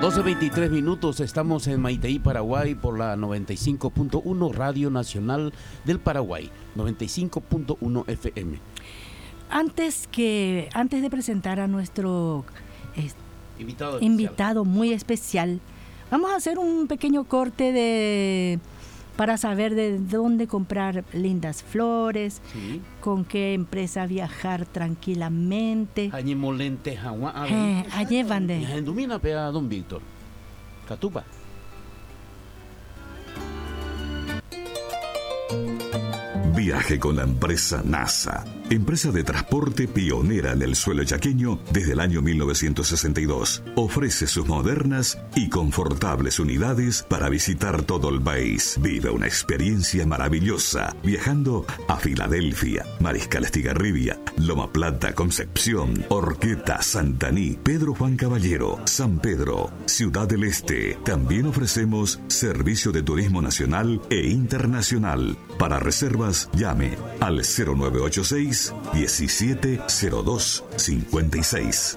12:23 minutos, estamos en Maiteí, Paraguay, por la 95.1 Radio Nacional del Paraguay, 95.1 FM. Antes de presentar a nuestro invitado muy especial, vamos a hacer un pequeño corte para saber de dónde comprar lindas flores, sí, con qué empresa viajar tranquilamente. Allí molente Jaguá. Allí van de. Domina pea don Víctor. Catupa. Viaje con la empresa NASA, empresa de transporte pionera en el suelo chaqueño desde el año 1962. Ofrece sus modernas y confortables unidades para visitar todo el país. Vive una experiencia maravillosa viajando a Filadelfia, Mariscal Estigarribia, Loma Plata, Concepción, Horqueta, Santaní, Pedro Juan Caballero, San Pedro, Ciudad del Este. También ofrecemos servicio de turismo nacional e internacional. Para reservas, llame al 0986 1702 56.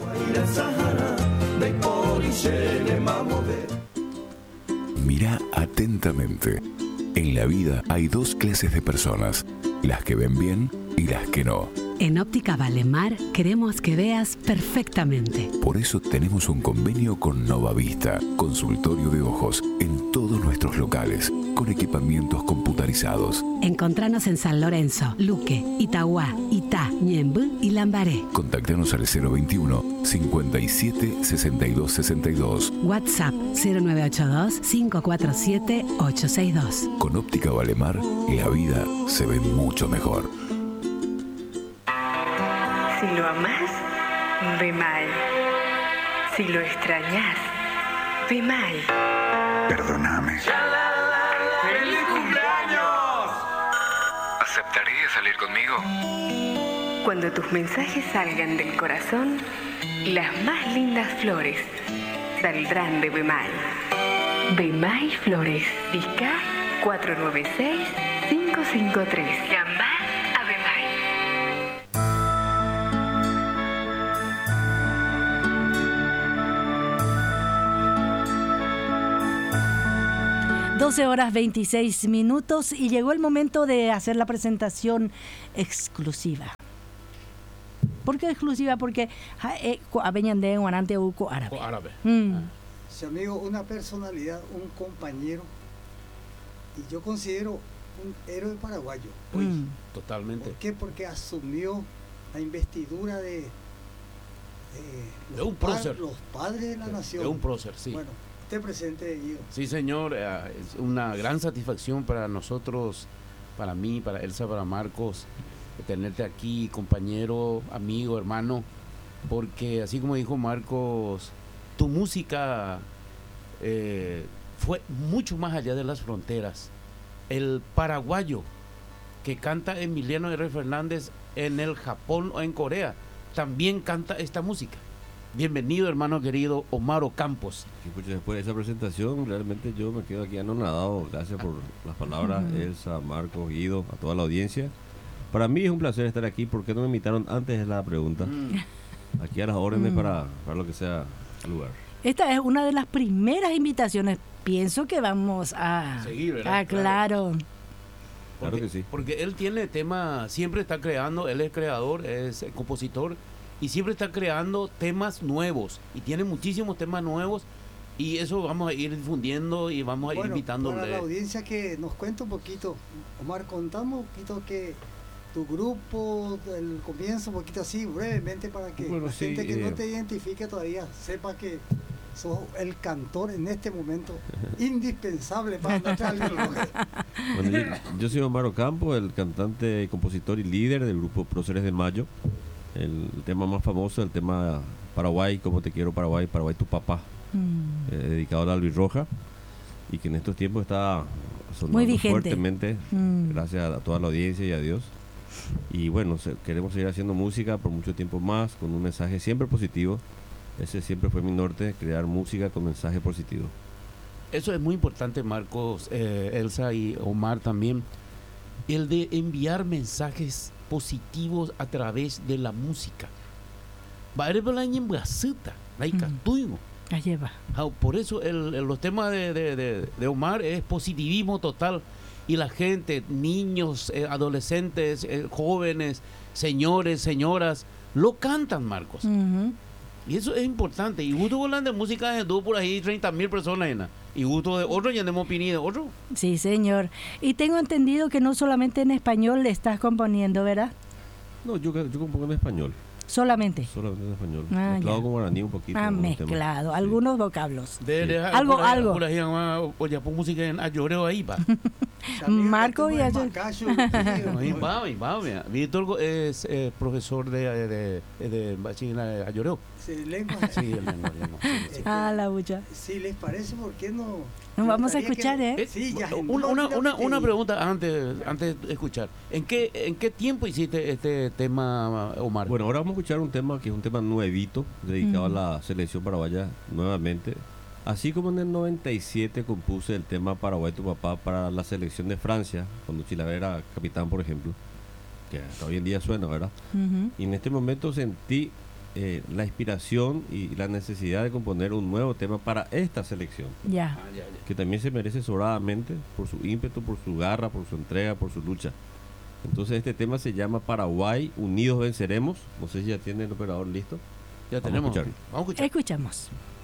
Mira atentamente. En la vida hay dos clases de personas, las que ven bien y las que no. En Óptica Valemar queremos que veas perfectamente. Por eso tenemos un convenio con Nova Vista, consultorio de ojos en todos nuestros locales, con equipamientos computarizados. Encontranos en San Lorenzo, Luque, Itagua, Itá, Ñemby y Lambaré. Contactanos al 021 57 62 62. WhatsApp 0982 547 862. Con Óptica Valemar, la vida se ve mucho mejor. Si lo amás, ve mal. Si lo extrañas, ve mal. Perdóname. ¡Feliz cumpleaños! ¿Aceptarías salir conmigo? Cuando tus mensajes salgan del corazón, las más lindas flores saldrán de Bemay. Bemay Flores, Vizca 496-553. Llamá a Bemay. 12:26 y llegó el momento de hacer la presentación exclusiva. ¿Por qué exclusiva? Porque Aveñandé, Guanante, Uco, árabe. Sí, amigo, una personalidad, un compañero, y yo considero un héroe paraguayo. Totalmente. ¿Por qué? Porque asumió la investidura de un prócer. Los padres de la nación. De un prócer, sí. Bueno, esté presente, Guido. Sí, señor, es una gran satisfacción para nosotros, para mí, para Elsa, para Marcos, tenerte aquí, compañero, amigo, hermano, porque así como dijo Marcos, tu música fue mucho más allá de las fronteras. El paraguayo que canta Emiliano R. Fernández en el Japón o en Corea también canta esta música. Bienvenido, hermano querido Omar Ocampos. Después de esa presentación, realmente yo me quedo aquí anonadado. Gracias por las palabras, Elsa, Marcos, Guido, a toda la audiencia. Para mí es un placer estar aquí. ¿Por qué no me invitaron antes de la pregunta? Aquí a las órdenes para lo que sea el lugar. Esta es una de las primeras invitaciones. Pienso que vamos a seguir, ¿verdad? Claro. Claro que sí. Porque él tiene tema, siempre está creando, él es creador, es compositor, y siempre está creando temas nuevos, y tiene muchísimos temas nuevos, y eso vamos a ir difundiendo y vamos a ir invitándole. Para la audiencia que nos cuente un poquito, Omar, contamos un poquito que tu grupo, el comienzo, un poquito así, brevemente, para que la gente que no te identifique todavía sepa que sos el cantor en este momento indispensable para andar. Bueno, yo soy Omar Ocampo, el cantante, compositor y líder del grupo Próceres de Mayo. El tema más famoso, el tema Paraguay, como te quiero Paraguay, Paraguay tu papá, dedicado a la albirroja, y que en estos tiempos está sonando fuertemente, gracias a toda la audiencia y a Dios. Y bueno, queremos seguir haciendo música por mucho tiempo más, con un mensaje siempre positivo. Ese siempre fue mi norte, crear música con mensaje positivo. Eso es muy importante, Marcos, Elsa y Omar también, el de enviar mensajes positivos a través de la música. Lleva. Por eso los temas de Omar es positivismo total. Y la gente, niños, adolescentes, jóvenes, señores, señoras, lo cantan, Marcos. Y eso es importante. Y gusto volando de música de por ahí 30.000 personas. Y gusto de otro ya hemos opinido otro. Sí, señor. Y tengo entendido que no solamente en español le estás componiendo, ¿verdad? No, yo compongo en español. Solamente en español. Mezclado con guaraní un poquito. Mezclado, algunos vocablos. Algo. Oye, pon música en Ayoreo ahí, pa. Marco y Ayoreo. Víctor es profesor de bachiller Ayoreo. Sí, lengua. Sí, lengua. La bucha. Si les parece, ¿por qué no? Vamos a escuchar, Sí, ya. Una pregunta antes de escuchar. ¿En qué tiempo hiciste este tema, Omar? Bueno, ahora vamos a escuchar un tema que es un tema nuevito, dedicado a la selección paraguaya nuevamente. Así como en el 97 compuse el tema Paraguay tu papá para la selección de Francia, cuando Chilaver era capitán, por ejemplo, que hasta hoy en día suena, ¿verdad? Y en este momento sentí la inspiración y la necesidad de componer un nuevo tema para esta selección. Que también se merece sobradamente por su ímpetu, por su garra, por su entrega, por su lucha. Entonces este tema se llama Paraguay, Unidos Venceremos. No sé si ya tiene el operador listo. Ya tenemos. Vamos a escuchar. Escuchamos.